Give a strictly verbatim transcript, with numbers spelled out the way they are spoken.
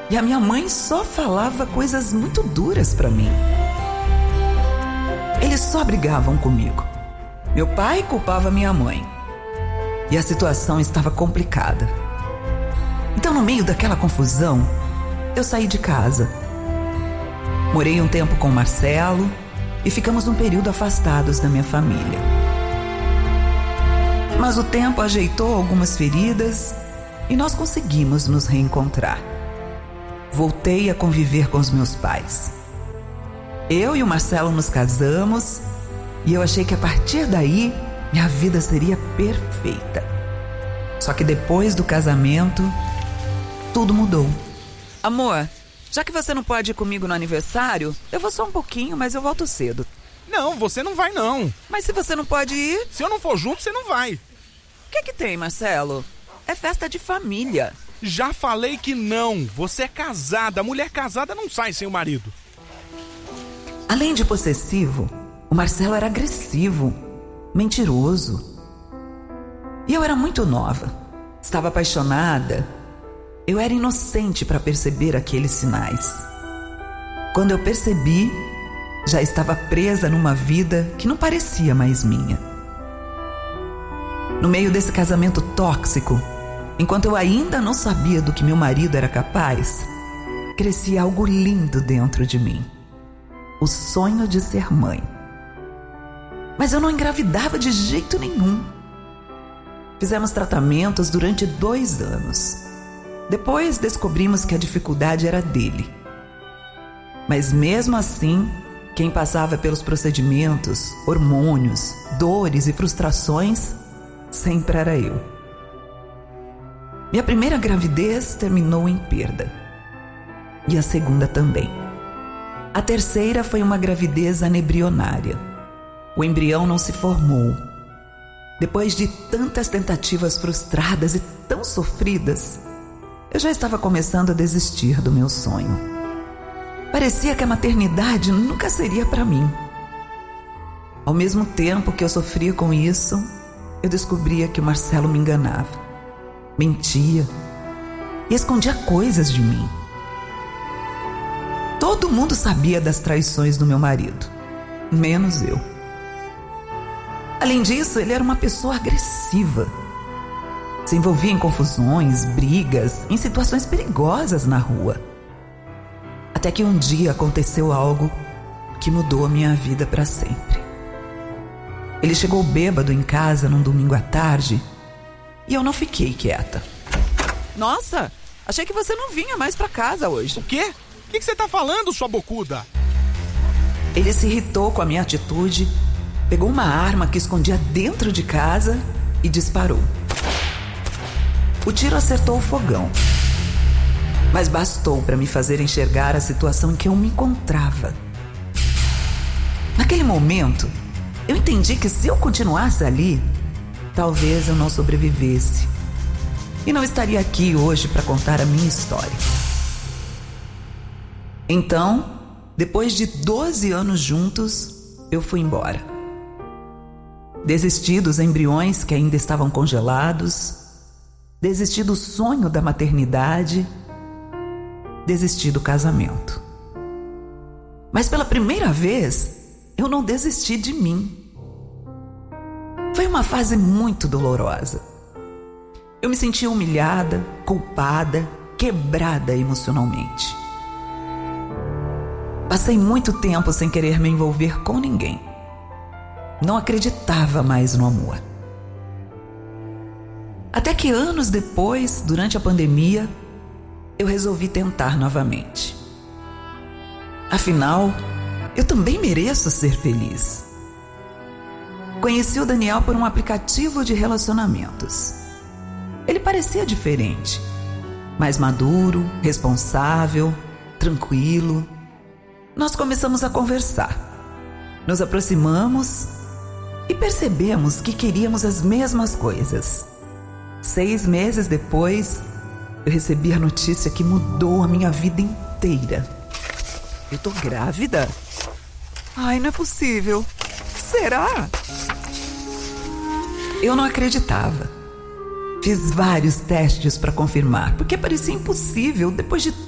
E a minha mãe só falava coisas muito duras pra mim. Eles só brigavam comigo. Meu pai culpava minha mãe. E a situação estava complicada. Então, no meio daquela confusão, eu saí de casa. Morei um tempo com o Marcelo e ficamos um período afastados da minha família. Mas o tempo ajeitou algumas feridas e nós conseguimos nos reencontrar. Voltei a conviver com os meus pais. Eu e o Marcelo nos casamos e eu achei que a partir daí minha vida seria perfeita. Só que depois do casamento, tudo mudou. Amor, já que você não pode ir comigo no aniversário, eu vou só um pouquinho, mas eu volto cedo. Não, você não vai não. Mas se você não pode ir... Se eu não for junto, você não vai. O que que tem, Marcelo? É festa de família. Já falei que não. Você é casada. A mulher casada não sai sem o marido. Além de possessivo, o Marcelo era agressivo, mentiroso. E eu era muito nova. Estava apaixonada. Eu era inocente para perceber aqueles sinais. Quando eu percebi, já estava presa numa vida que não parecia mais minha. No meio desse casamento tóxico, enquanto eu ainda não sabia do que meu marido era capaz, crescia algo lindo dentro de mim. O sonho de ser mãe. Mas eu não engravidava de jeito nenhum. Fizemos tratamentos durante dois anos. Depois descobrimos que a dificuldade era dele. Mas mesmo assim, quem passava pelos procedimentos, hormônios, dores e frustrações, sempre era eu. Minha primeira gravidez terminou em perda. E a segunda também. A terceira foi uma gravidez anembrionária. O embrião não se formou. Depois de tantas tentativas frustradas e tão sofridas, eu já estava começando a desistir do meu sonho. Parecia que a maternidade nunca seria para mim. Ao mesmo tempo que eu sofria com isso, eu descobria que o Marcelo me enganava, mentia e escondia coisas de mim. Todo mundo sabia das traições do meu marido, menos eu. Além disso, ele era uma pessoa agressiva. Se envolvia em confusões, brigas, em situações perigosas na rua. Até que um dia aconteceu algo que mudou a minha vida para sempre. Ele chegou bêbado em casa num domingo à tarde e eu não fiquei quieta. Nossa, achei que você não vinha mais para casa hoje. O quê? O que, que você tá falando, sua bocuda? Ele se irritou com a minha atitude, pegou uma arma que escondia dentro de casa e disparou. O tiro acertou o fogão, mas bastou para me fazer enxergar a situação em que eu me encontrava. Naquele momento, eu entendi que se eu continuasse ali, talvez eu não sobrevivesse e não estaria aqui hoje para contar a minha história. Então, depois de doze anos juntos, eu fui embora. Desisti dos embriões que ainda estavam congelados, desisti do sonho da maternidade, desisti do casamento. Mas pela primeira vez, eu não desisti de mim. Foi uma fase muito dolorosa. Eu me sentia humilhada, culpada, quebrada emocionalmente. Passei muito tempo sem querer me envolver com ninguém. Não acreditava mais no amor. Até que anos depois, durante a pandemia, eu resolvi tentar novamente. Afinal, eu também mereço ser feliz. Conheci o Daniel por um aplicativo de relacionamentos. Ele parecia diferente, mais maduro, responsável, tranquilo. Nós começamos a conversar. Nos aproximamos e percebemos que queríamos as mesmas coisas. Seis meses depois, eu recebi a notícia que mudou a minha vida inteira. Eu tô grávida? Ai, não é possível. Será? Eu não acreditava. Fiz vários testes para confirmar, porque parecia impossível depois de